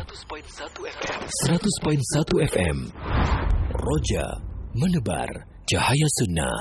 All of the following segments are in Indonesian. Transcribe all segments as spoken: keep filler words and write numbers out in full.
seratus koma satu F M. seratus koma satu F M. Roja menebar cahaya sunnah.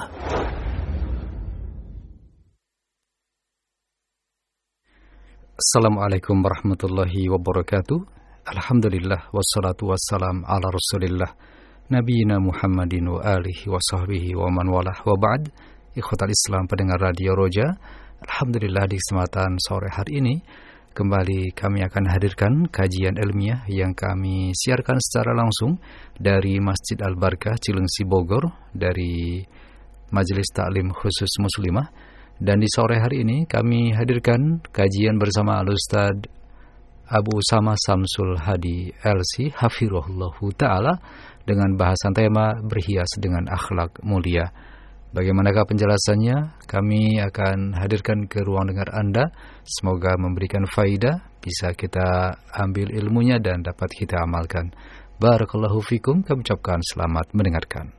Assalamualaikum warahmatullahi wabarakatuh. Alhamdulillah wassalatu wassalam ala Rasulillah Nabiyina Muhammadin wa alihi wa sahbihi wa man walah wa ba'd. Ikhwatal Islam pendengar Radio Roja, alhamdulillah di kesempatan sore hari ini kembali kami akan hadirkan kajian ilmiah yang kami siarkan secara langsung dari Masjid Al-Barkah Cilengsi Bogor dari Majelis Taklim Khusus Muslimah. Dan di sore hari ini kami hadirkan kajian bersama Al-Ustaz Abu Usama Samsul Hadi L C Hafirullahu Ta'ala dengan bahasan tema berhias dengan akhlak mulia. Bagaimanakah penjelasannya? Kami akan hadirkan ke ruang dengar Anda. Semoga memberikan faidah, bisa kita ambil ilmunya dan dapat kita amalkan. Barakallahu fikum. Kami ucapkan selamat mendengarkan.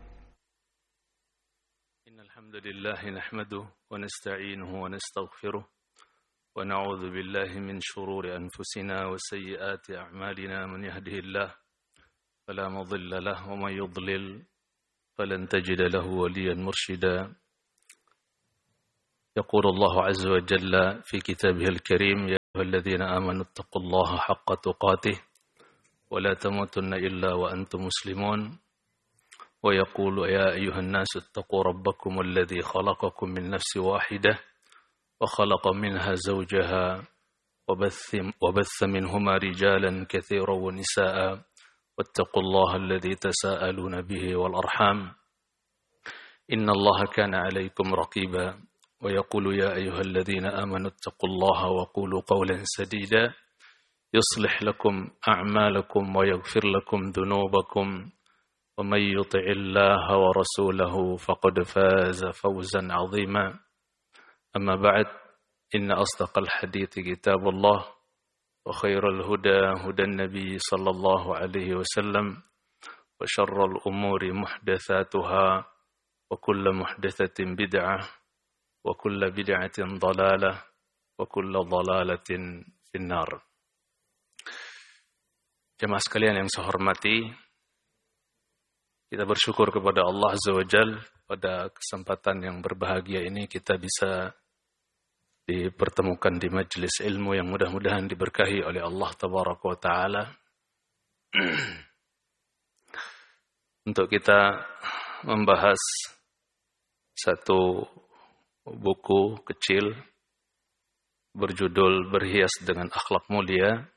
Innalhamdulillah nahmaduhu wa nasta'inuhu wa nastaghfiruh wa na'udzu billahi min shururi anfusina wa sayyiati a'malina. Man yahdihillahu fala mudilla lahu wa man yudlil فلن تجد له وليا مرشدا. يقول الله عز وجل في كتابه الكريم: يا أيها الذين آمنوا اتقوا الله حق تقاته ولا تموتن إلا وأنتم مسلمون. ويقول: يا أيها الناس اتقوا ربكم الذي خلقكم من نفس واحدة وخلق منها زوجها وبث, وبث منهما رجالا كثيرا ونساء واتقوا الله الذي تساءلون به والأرحام إن الله كان عليكم رقيبا. ويقول: يا أيها الذين آمنوا اتقوا الله وقولوا قولا سديدا يصلح لكم أعمالكم ويغفر لكم ذنوبكم ومن يطع الله ورسوله فقد فاز فوزا عظيما. أما بعد، إن أصدق الحديث كتاب الله وخير الهدى هدى النبي صلى الله عليه وسلم وشر الأمور محدثاتها وكل محدثة بدعة وكل بدعة ضلالة وكل ضلالة في النار. Jemaah sekalian yang saya hormati, kita bersyukur kepada Allah Azza wa Jalla pada kesempatan yang berbahagia ini kita bisa dipertemukan di majelis ilmu yang mudah-mudahan diberkahi oleh Allah Tabaraka wa Ta'ala untuk kita membahas satu buku kecil berjudul Berhias dengan Akhlak Mulia,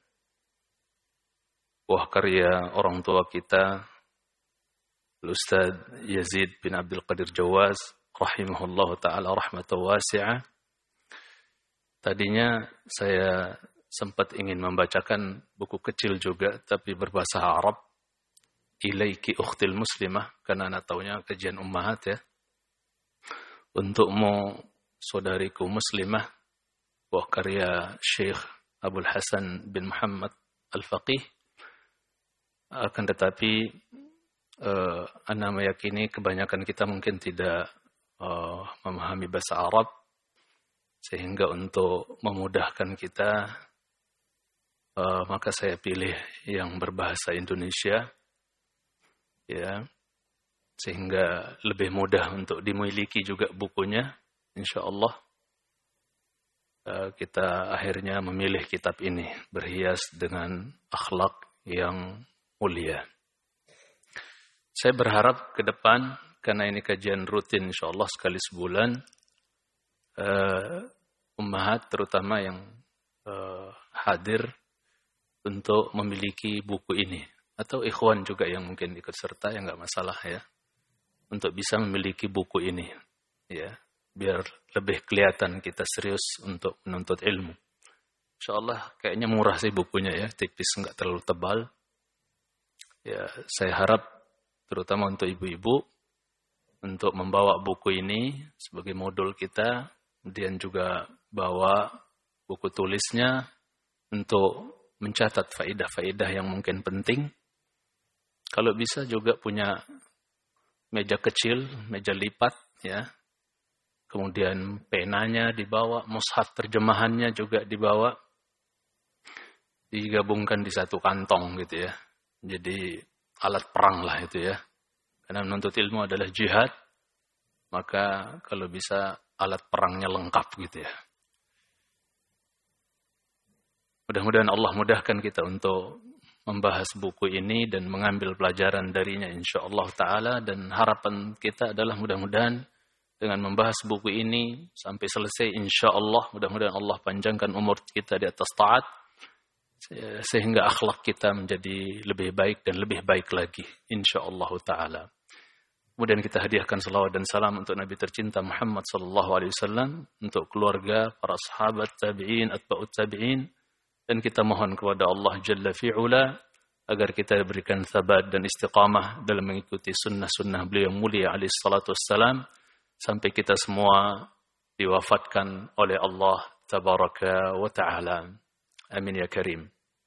buah karya orang tua kita Ustaz Yazid bin Abdul Qadir Jawaz rahimahullahu ta'ala rahmatan wasi'ah. Tadinya saya sempat ingin membacakan buku kecil juga, tapi berbahasa Arab. Ilaiki ukhtil muslimah, karena anak taunya kajian ummahat ya. Untukmu saudariku muslimah, buah karya Syekh Abdul Hasan bin Muhammad Al-Faqih. Akan tetapi, uh, ana meyakini kebanyakan kita mungkin tidak uh, memahami bahasa Arab, sehingga untuk memudahkan kita, uh, maka saya pilih yang berbahasa Indonesia, ya, sehingga lebih mudah untuk dimiliki juga bukunya. Insya Allah uh, kita akhirnya memilih kitab ini, Berhias dengan Akhlak yang Mulia. Saya berharap ke depan, karena ini kajian rutin insya Allah sekali sebulan, Uh, ummahat terutama yang uh, hadir untuk memiliki buku ini, atau ikhwan juga yang mungkin ikut serta, ya nggak masalah ya, untuk bisa memiliki buku ini ya, biar lebih kelihatan kita serius untuk menuntut ilmu. Insyaallah kayaknya murah sih bukunya ya, tipis, nggak terlalu tebal ya. Saya harap terutama untuk ibu-ibu untuk membawa buku ini sebagai modul kita, kemudian juga bawa buku tulisnya untuk mencatat faedah-faedah yang mungkin penting. Kalau bisa juga punya meja kecil, meja lipat ya. Kemudian penanya dibawa, mushaf terjemahannya juga dibawa. digabungkan di satu kantong gitu ya. Jadi alat perang lah itu ya. Karena menuntut ilmu adalah jihad, maka kalau bisa alat perangnya lengkap gitu ya. Mudah-mudahan Allah mudahkan kita untuk membahas buku ini dan mengambil pelajaran darinya insyaallah ta'ala. Dan harapan kita adalah mudah-mudahan dengan membahas buku ini sampai selesai insyaallah, mudah-mudahan Allah panjangkan umur kita di atas taat, sehingga akhlak kita menjadi lebih baik dan lebih baik lagi insyaallah ta'ala. Kemudian kita hadiahkan salawat dan salam untuk Nabi tercinta Muhammad sallallahu alaihi wasallam, untuk keluarga, para sahabat, tabi'in, atba'ut tabi'in, dan kita mohon kepada Allah Jalla fi'ula agar kita diberikan sabat dan istiqamah dalam mengikuti sunnah-sunnah beliau yang mulia alaihi salatu wassalam sampai kita semua diwafatkan oleh Allah tabaraka wa ta'ala. Amin ya karim.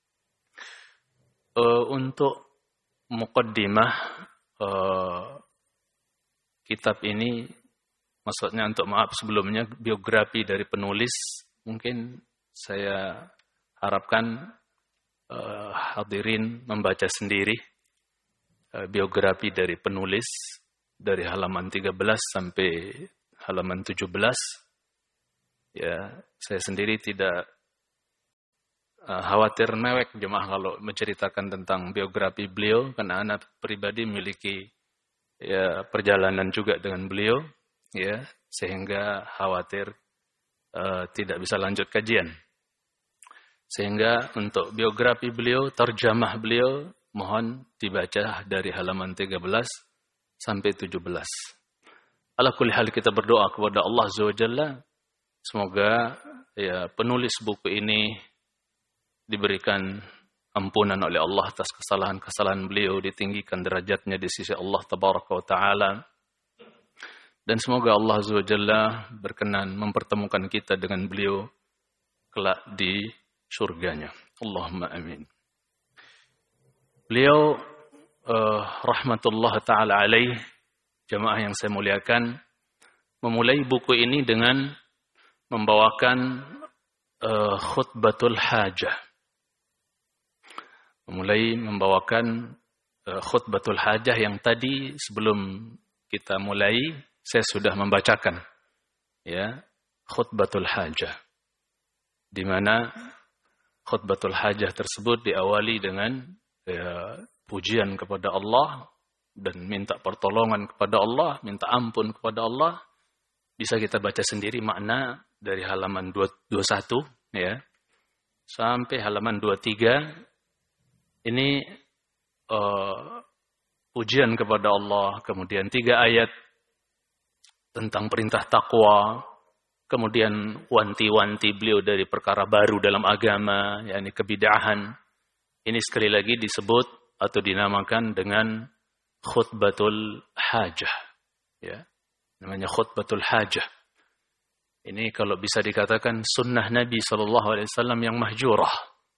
Uh, untuk muqaddimah uh, kitab ini, maksudnya untuk maaf sebelumnya, biografi dari penulis, mungkin saya harapkan uh, hadirin membaca sendiri uh, biografi dari penulis dari halaman tiga belas sampai halaman tujuh belas. Ya, saya sendiri tidak uh, khawatir mewek jemaah kalau menceritakan tentang biografi beliau, karena anak pribadi memiliki ya perjalanan juga dengan beliau, ya, sehingga khawatir uh, tidak bisa lanjut kajian. Sehingga untuk biografi beliau, terjemah beliau, mohon dibaca dari halaman tiga belas sampai tujuh belas. Ala kulli hal kita berdoa kepada Allah Azza wa Jalla, semoga ya penulis buku ini diberikan ampunan oleh Allah atas kesalahan-kesalahan beliau, ditinggikan derajatnya di sisi Allah Tabaraka wa Ta'ala. Dan semoga Allah Azza wa Jalla berkenan mempertemukan kita dengan beliau kelak di surganya. Allahumma amin. Beliau uh, rahmatullah ta'ala alaih, jamaah yang saya muliakan, memulai buku ini dengan membawakan uh, khutbatul hajah. Memulai membawakan uh, khutbatul hajah yang tadi sebelum kita mulai saya sudah membacakan, ya, khutbatul hajah, di mana khutbatul hajah tersebut diawali dengan ya, pujian kepada Allah dan minta pertolongan kepada Allah, minta ampun kepada Allah. Bisa kita baca sendiri makna dari halaman dua puluh satu ya sampai halaman dua puluh tiga. Ini uh, pujian kepada Allah, kemudian tiga ayat tentang perintah takwa, kemudian wanti-wanti beliau dari perkara baru dalam agama, yakni kebid'ahan. Ini sekali lagi disebut atau dinamakan dengan khutbatul hajah. Ya, namanya khutbatul hajah. Ini kalau bisa dikatakan sunnah Nabi shallallahu alaihi wasallam yang mahjurah.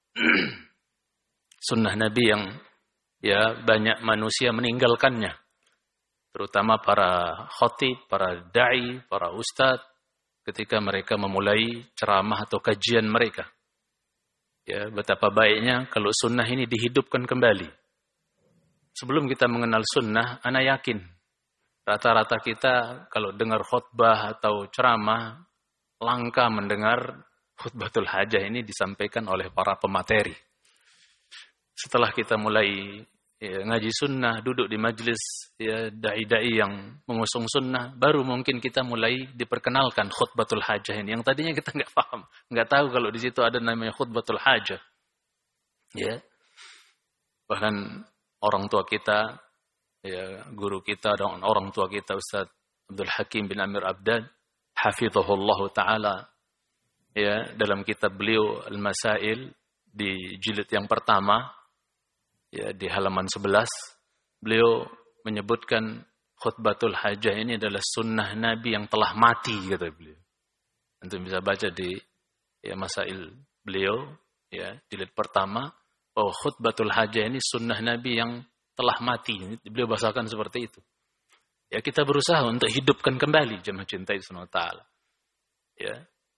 Sunnah Nabi yang ya banyak manusia meninggalkannya. Terutama para khatib, para da'i, para ustadz, ketika mereka memulai ceramah atau kajian mereka. Ya, betapa baiknya kalau sunnah ini dihidupkan kembali. Sebelum kita mengenal sunnah, ana yakin rata-rata kita kalau dengar khutbah atau ceramah, langka mendengar khutbatul hajah ini disampaikan oleh para pemateri. Setelah kita mulai ya, ngaji sunnah, duduk di majlis ya, da'i-da'i yang mengusung sunnah, baru mungkin kita mulai diperkenalkan khutbatul hajah ini. Yang tadinya kita nggak paham, nggak tahu kalau di situ ada namanya khutbatul hajah. Ya, bahkan orang tua kita, ya, guru kita dan orang tua kita Ustaz Abdul Hakim bin Amir Abdad, hafizahullah taala, ya, dalam kitab beliau Al-Masail di jilid yang pertama, ya, di halaman sebelas, beliau menyebutkan khutbatul hajah ini adalah sunnah Nabi yang telah mati, kata beliau. Antum bisa baca di ya, masail beliau, ya, jilid pertama, bahwa khutbatul hajah ini sunnah Nabi yang telah mati. Beliau bahasakan seperti itu. Ya, kita berusaha untuk hidupkan kembali jemaah cintai Subhanahu wa taala. Ya.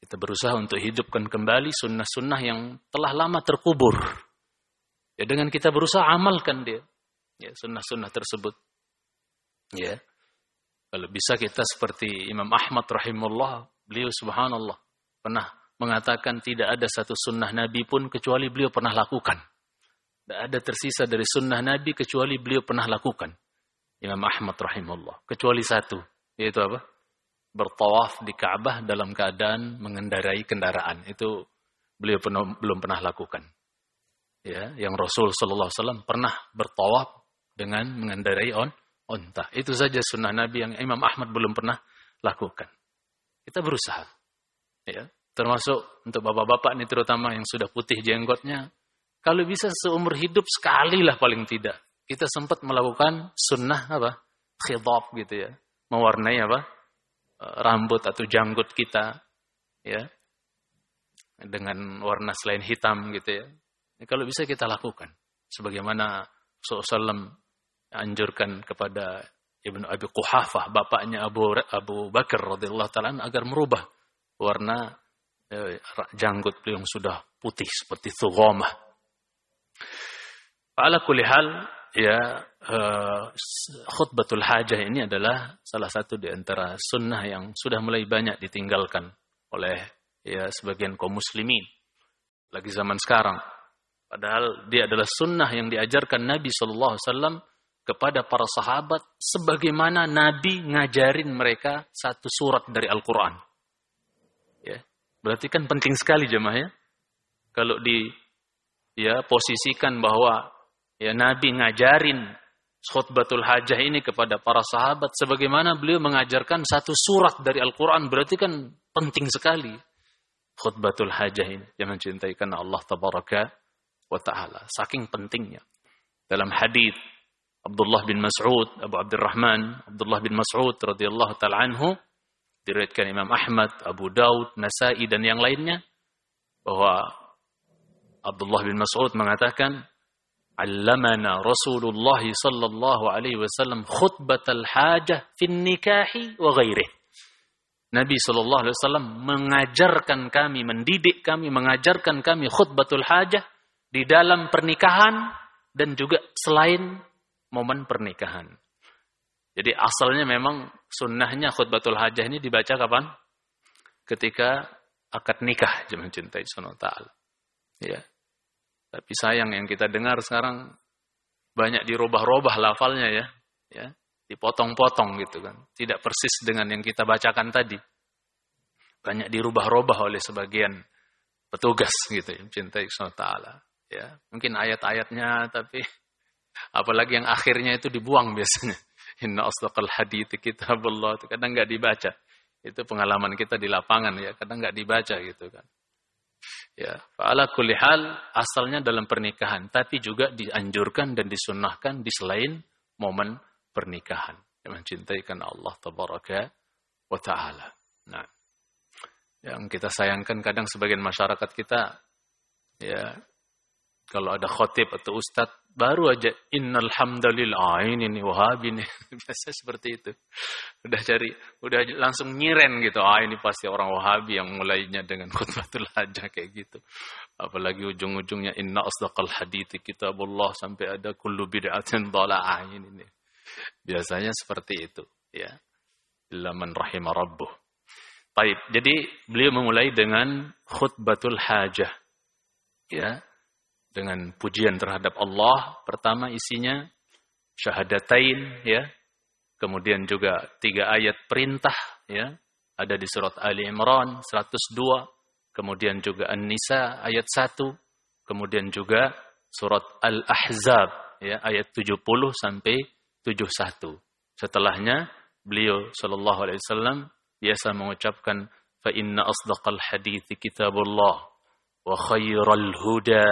Kita berusaha untuk hidupkan kembali sunnah-sunnah yang telah lama terkubur. Ya, dengan kita berusaha amalkan dia, ya, sunnah-sunnah tersebut. Ya, kalau bisa kita seperti Imam Ahmad rahimahullah, beliau subhanallah pernah mengatakan tidak ada satu sunnah Nabi pun kecuali beliau pernah lakukan. Tidak ada tersisa dari sunnah Nabi kecuali beliau pernah lakukan. Imam Ahmad rahimahullah. Kecuali satu. Yaitu apa? Bertawaf di Ka'bah dalam keadaan mengendarai kendaraan. Itu beliau penuh, belum pernah lakukan. Ya, yang Rasul sallallahu alaihi wasallam pernah bertawaf dengan mengendarai on, onta. Itu saja sunnah Nabi yang Imam Ahmad belum pernah lakukan. Kita berusaha. Ya. Termasuk untuk bapak-bapak ini terutama yang sudah putih jenggotnya, kalau bisa seumur hidup sekali lah paling tidak kita sempat melakukan sunnah apa khidab gitu ya, mewarnai apa rambut atau janggut kita ya dengan warna selain hitam gitu ya. Ini kalau bisa kita lakukan sebagaimana Rasulullah shallallahu alaihi wasallam anjurkan kepada Ibnu Abi Quhafah, bapaknya Abu Abu Bakar radhiyallahu taala agar merubah warna janggut beliau yang sudah putih seperti thughamah. Ala kulli hal ya, uh, khutbatul hajah ini adalah salah satu di antara sunnah yang sudah mulai banyak ditinggalkan oleh ya sebagian kaum muslimin lagi zaman sekarang. Padahal dia adalah sunnah yang diajarkan Nabi sallallahu alaihi wasallam kepada para sahabat sebagaimana Nabi ngajarin mereka satu surat dari Al-Qur'an. Ya. Berarti kan penting sekali jemaah ya. Kalau di ya posisikan bahwa ya Nabi ngajarin khutbatul hajah ini kepada para sahabat sebagaimana beliau mengajarkan satu surat dari Al-Qur'an, berarti kan penting sekali khutbatul hajah ini. Jangan cintai karena Allah tabaraka wa taala. Saking pentingnya. Dalam hadis Abdullah bin Mas'ud, Abu Abdurrahman, Abdullah bin Mas'ud radhiyallahu taala anhu, diriwayatkan Imam Ahmad, Abu Daud, Nasa'i dan yang lainnya, bahwa Abdullah bin Mas'ud mengatakan, "Allamana Rasulullah sallallahu alaihi wasallam khutbatal hajah fin nikahi wa ghairihi." Nabi sallallahu alaihi wasallam mengajarkan kami, mendidik kami, mengajarkan kami khutbatul hajah di dalam pernikahan dan juga selain momen pernikahan. Jadi asalnya memang sunnahnya khutbatul hajah ini dibaca kapan? Ketika akad nikah, jemaah cintai subhanahu wa ta'ala. Ya. Tapi sayang yang kita dengar sekarang banyak dirubah-rubah lafalnya ya. Ya. Dipotong-potong gitu kan. Tidak persis dengan yang kita bacakan tadi. Banyak dirubah-rubah oleh sebagian petugas gitu ya. Cintai subhanahu wa ta'ala. Ya. Mungkin ayat-ayatnya tapi apalagi yang akhirnya itu dibuang biasanya. Inna asdaqal hadits kitabullah, itu kadang nggak dibaca. Itu pengalaman kita di lapangan ya, kadang nggak dibaca gitu kan. Ya, fa'ala kulli hal asalnya dalam pernikahan, tapi juga dianjurkan dan disunnahkan di selain momen pernikahan. Yang mencintai karena Allah tabaraka wa taala. Nah, yang kita sayangkan kadang sebagian masyarakat kita ya, kalau ada khotib atau ustadz, baru aja innal hamdalillah, ah, ini nih Wahabi nih. Biasa seperti itu. Udah cari, udah langsung nyiren gitu. Ah, ini pasti orang Wahabi yang mulainya dengan khutbatul hajah kayak gitu. Apalagi ujung-ujungnya inna asdaqal hadits kitabullah sampai ada kullu bid'atin dhala'ah ini nih. Biasanya seperti itu, ya. Illa man rahima rabbuh. Baik, jadi beliau memulai dengan khutbatul hajah. Ya. Dengan pujian terhadap Allah. Pertama isinya syahadatain ya. Kemudian juga tiga ayat perintah ya. Ada di surat Ali Imran seratus dua, kemudian juga An-Nisa ayat satu, kemudian juga surat Al-Ahzab ya ayat tujuh puluh sampai tujuh puluh satu. Setelahnya beliau sallallahu alaihi wasallam biasa mengucapkan fa inna asdaqal hadits kitabullah wa khairal huda.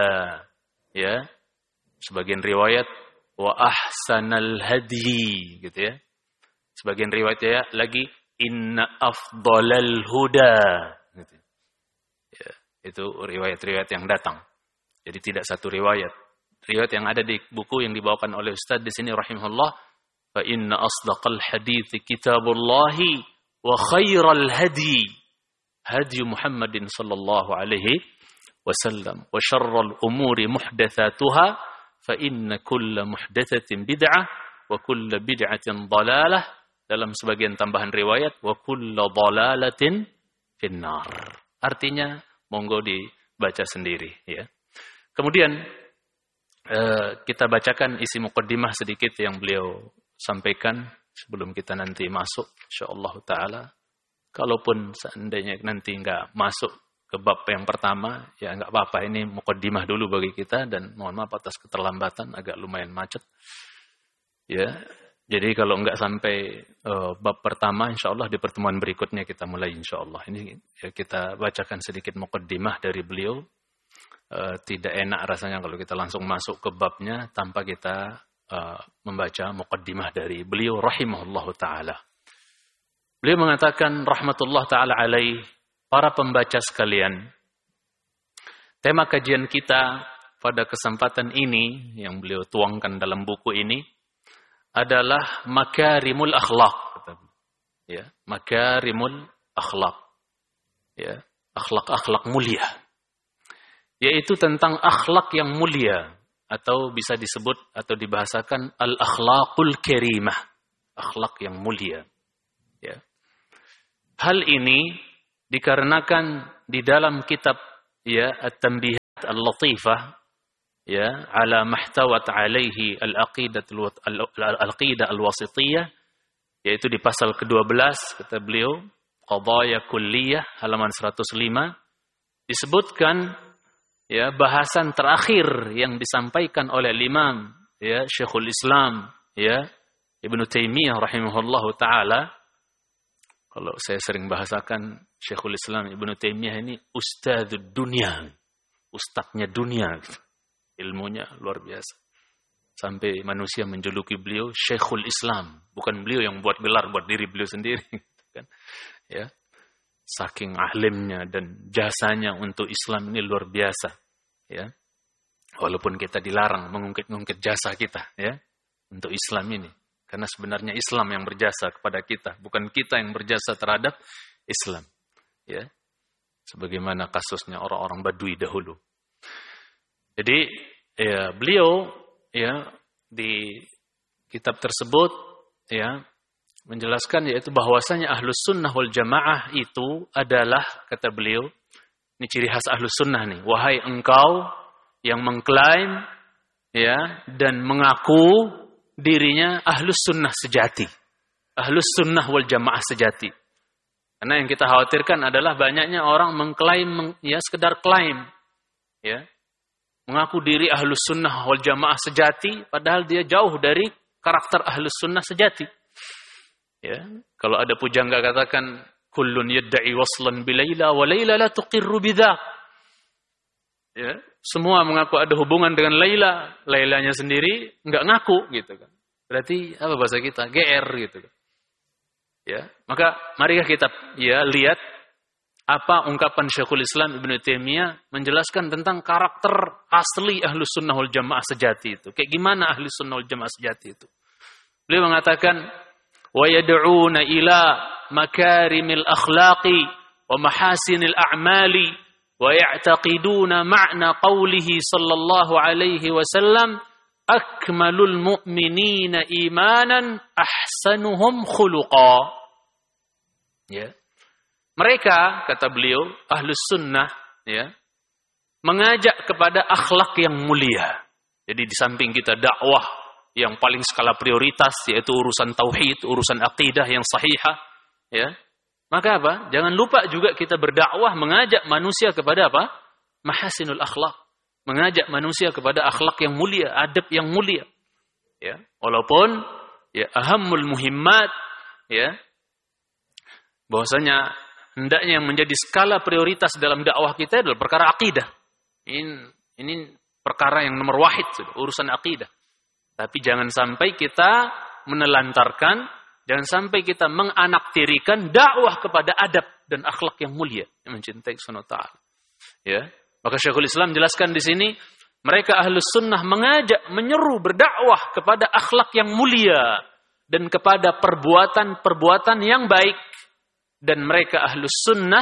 Ya, sebagian riwayat wa ahsanal hadi gitu ya. Sebagian riwayat ya lagi inna afdalal huda gitu. Ya, itu riwayat-riwayat yang datang. Jadi tidak satu riwayat. Riwayat yang ada di buku yang dibawakan oleh Ustaz di sini rahimahullah, fa inna asdaqal hadits kitabullahi wa khairal hadi hadi Muhammadin sallallahu alaihi wasallam wa syarrul umuri muhdatsatuha fa inna kulla muhdatsatin bid'ah wa kulla bid'atin dhalalah. Dalam sebagian tambahan riwayat wa kulla dhalalatin finnar. Artinya monggo dibaca sendiri ya. Kemudian eh, kita bacakan isi muqaddimah sedikit yang beliau sampaikan sebelum kita nanti masuk insyaallah taala. Kalaupun seandainya nanti enggak masuk ke bab yang pertama, ya enggak apa-apa, ini muqaddimah dulu bagi kita dan mohon maaf atas keterlambatan, agak lumayan macet. Ya. Jadi kalau enggak sampai uh, bab pertama insyaallah di pertemuan berikutnya kita mulai insyaallah. Ini ya, kita bacakan sedikit muqaddimah dari beliau. Uh, tidak enak rasanya kalau kita langsung masuk ke babnya tanpa kita uh, membaca muqaddimah dari beliau rahimahullahu taala. Beliau mengatakan rahmatullah ta'ala alaih, para pembaca sekalian, tema kajian kita pada kesempatan ini yang beliau tuangkan dalam buku ini adalah makarimul akhlak. Ya, makarimul akhlak. Ya, akhlak-akhlak mulia. Yaitu tentang akhlak yang mulia atau bisa disebut atau dibahasakan al-akhlaqul karimah. Akhlak yang mulia. Ya. Hal ini dikarenakan di dalam kitab ya At-Tanbihat Al-Latifah ya ala mahtawat alaihi al-aqidah al-aqidah al-wasithiyah, yaitu di pasal kedua belas kata beliau Qadaya Kulliyah halaman seratus lima disebutkan ya bahasan terakhir yang disampaikan oleh Imam ya Syekhul Islam ya Ibnu Taimiyah rahimahullahu taala. Kalau saya sering bahasakan Syekhul Islam Ibnu Taimiyah ini ustadzud dunia, ustadznya dunia, ilmunya luar biasa. Sampai manusia menjuluki beliau Syekhul Islam, bukan beliau yang buat gelar buat diri beliau sendiri, kan? Ya, saking ahlimnya dan jasanya untuk Islam ini luar biasa, ya. Walaupun kita dilarang mengungkit-ungkit jasa kita, ya, untuk Islam ini. Karena sebenarnya Islam yang berjasa kepada kita, bukan kita yang berjasa terhadap Islam. Ya, sebagaimana kasusnya orang-orang Badui dahulu. Jadi, ya, beliau, ya, di kitab tersebut, ya, menjelaskan yaitu bahwasanya Ahlus Sunnah wal Jamaah itu adalah, kata beliau, ini ciri khas Ahlus Sunnah nih. Wahai engkau yang mengklaim, ya, dan mengaku dirinya Ahlus Sunnah sejati. Ahlus Sunnah wal Jamaah sejati. Karena yang kita khawatirkan adalah banyaknya orang mengklaim, ya sekedar klaim. Ya, mengaku diri Ahlus Sunnah wal Jamaah sejati, padahal dia jauh dari karakter Ahlus Sunnah sejati. Ya, kalau ada pujangga katakan, kullun yadda'i waslan bilaila wa laila la tuqirru bidhaq. Ya, semua mengaku ada hubungan dengan Laila, Lailanya sendiri enggak ngaku gitu kan. Berarti apa bahasa kita? G R gitu kan. Ya, maka marilah kita ya lihat apa ungkapan Syekhul Islam Ibnu Taimiyah menjelaskan tentang karakter asli Ahlus Sunnah wal Jamaah sejati itu. Kayak gimana Ahlus Sunnah wal Jamaah sejati itu? Beliau mengatakan wa yad'una ila makarimil akhlaqi wa mahasinil a'mali وَيَعْتَقِدُونَ مَعْنَى قَوْلِهِ صَلَّى اللَّهُ عَلَيْهِ وَسَلَّمَ أَكْمَلُ الْمُؤْمِنِينَ إِيمَانًا أَحْسَنُهُمْ خُلُقًا. Ya. Mereka, kata beliau, Ahlus Sunnah, ya, mengajak kepada akhlak yang mulia. Jadi di samping kita dakwah yang paling skala prioritas, yaitu urusan tauhid, urusan akidah yang sahihah, ya. Maka apa? Jangan lupa juga kita berdakwah mengajak manusia kepada apa? Mahasinul akhlak. Mengajak manusia kepada akhlak yang mulia, adab yang mulia. Ya, walaupun ya ahammul muhimmat, ya, bahwasanya hendaknya yang menjadi skala prioritas dalam dakwah kita adalah perkara akidah. Ini ini perkara yang nomor wahid, urusan akidah. Tapi jangan sampai kita menelantarkan, jangan sampai kita menganaktirikan dakwah kepada adab dan akhlak yang mulia, yang mencintai Subhanahu wa taala. Ya, maka Syekhul Islam jelaskan di sini, mereka Ahlus Sunnah mengajak, menyeru, berdakwah kepada akhlak yang mulia dan kepada perbuatan-perbuatan yang baik. Dan mereka Ahlus Sunnah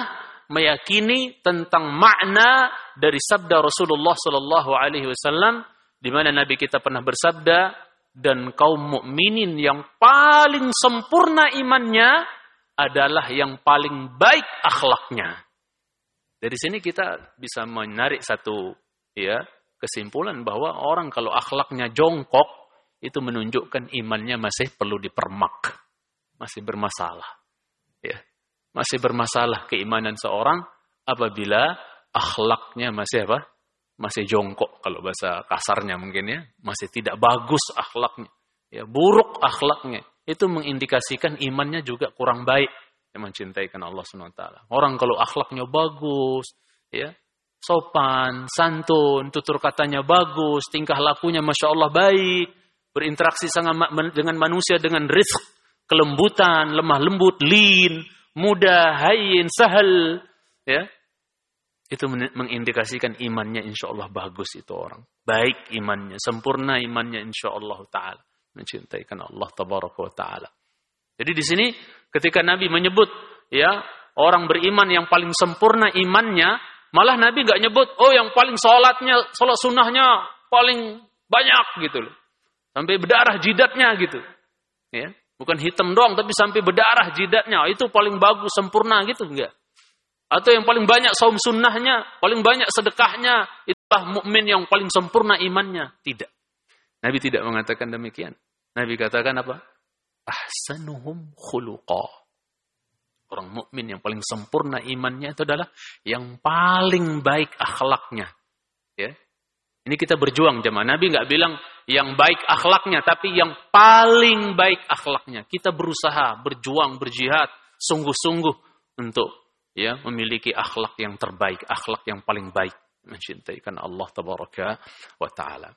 meyakini tentang makna dari sabda Rasulullah sallallahu alaihi wasallam di mana Nabi kita pernah bersabda, dan kaum mukminin yang paling sempurna imannya adalah yang paling baik akhlaknya. Dari sini kita bisa menarik satu ya kesimpulan bahwa orang kalau akhlaknya jongkok itu menunjukkan imannya masih perlu dipermak, masih bermasalah. Ya, masih bermasalah keimanan seorang apabila akhlaknya masih apa? Masih jongkok kalau bahasa kasarnya mungkin ya, masih tidak bagus akhlaknya. Ya, buruk akhlaknya. Itu mengindikasikan imannya juga kurang baik. Yang mencintaikan Allah subhanahu wa taala. Orang kalau akhlaknya bagus, ya, sopan, santun, tutur katanya bagus, tingkah lakunya masya Allah baik, berinteraksi sangat dengan manusia dengan rizq, kelembutan, lemah lembut, lin, mudah, hayyin, sahal, ya, itu mengindikasikan imannya insya Allah bagus itu orang, baik imannya, sempurna imannya insya Allah taala, mencintaikan Allah tabaraka wa taala. Jadi di sini ketika Nabi menyebut ya orang beriman yang paling sempurna imannya, malah Nabi nggak nyebut oh yang paling sholatnya, sholat sunnahnya paling banyak gitu loh, sampai berdarah jidatnya gitu, ya bukan hitam doang tapi sampai berdarah jidatnya itu paling bagus sempurna gitu enggak? Atau yang paling banyak saum sunnahnya, paling banyak sedekahnya, itulah mukmin yang paling sempurna imannya. Tidak. Nabi tidak mengatakan demikian. Nabi katakan apa? Ahsanuhum khuluqa. Orang mukmin yang paling sempurna imannya itu adalah yang paling baik akhlaknya. Ya. Ini kita berjuang jemaah. Nabi enggak bilang yang baik akhlaknya, tapi yang paling baik akhlaknya. Kita berusaha, berjuang, berjihad, sungguh-sungguh untuk ya memiliki akhlak yang terbaik, akhlak yang paling baik, mencintaikan Allah tabaraka wa taala.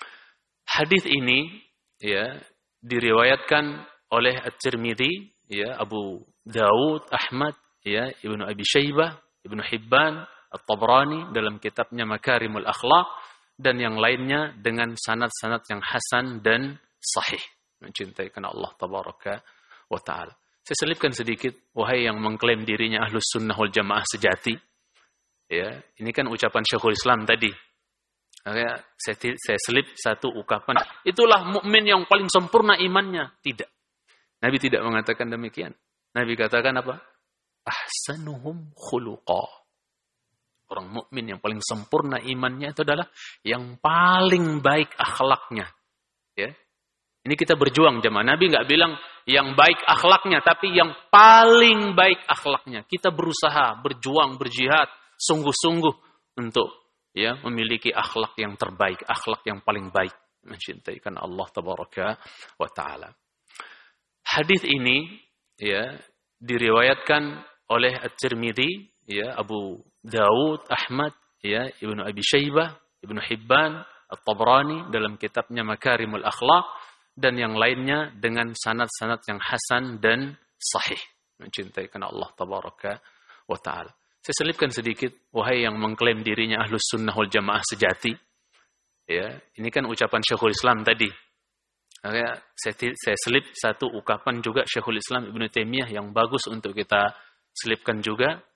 Hadis ini ya diriwayatkan oleh At-Tirmidzi, ya Abu Dawud, Ahmad, ya Ibnu Abi Syaibah, Ibnu Hibban, At-Tabrani dalam kitabnya Makarimul Akhlaq dan yang lainnya dengan sanad-sanad yang hasan dan sahih, mencintaikan Allah tabaraka wa taala. Saya selipkan sedikit, wahai yang mengklaim dirinya ahlus sunnah wal jamaah sejati. Ya, ini kan ucapan Syekhul Islam tadi. Saya, saya selip satu ungkapan. Itulah mukmin yang paling sempurna imannya. Tidak. Nabi tidak mengatakan demikian. Nabi katakan apa? Ahsanuhum khuluqa. Orang mukmin yang paling sempurna imannya itu adalah yang paling baik akhlaknya. Ya. Ini kita berjuang jemaah. Nabi enggak bilang yang baik akhlaknya, tapi yang paling baik akhlaknya. Kita berusaha, berjuang, berjihad, sungguh-sungguh untuk ya memiliki akhlak yang terbaik, akhlak yang paling baik, mencintaikan Allah tabaraka wa taala. Hadis ini ya diriwayatkan oleh At-Tirmidzi, ya Abu Dawud, Ahmad, ya Ibnu Abi Syaibah, Ibnu Hibban, At-Tabrani dalam kitabnya Makarimul Akhlaq dan yang lainnya dengan sanad-sanad yang hasan dan sahih, mencintaikan Allah tabaraka wa taala. Saya selipkan sedikit, wahai yang mengklaim dirinya ahlus sunnah wal jamaah sejati. Ya, ini kan ucapan Syekhul Islam tadi. Saya, saya selip satu ungkapan juga Syekhul Islam Ibnu Taimiyah yang bagus untuk kita selipkan juga.